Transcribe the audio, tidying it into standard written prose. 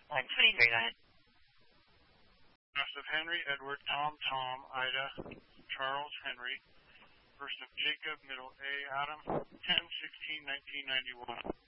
Line 23, go ahead. Joseph Henry, Edward, Tom, Ida, Charles, Henry. First of Jacob, middle A, Adam, 10/16/1991.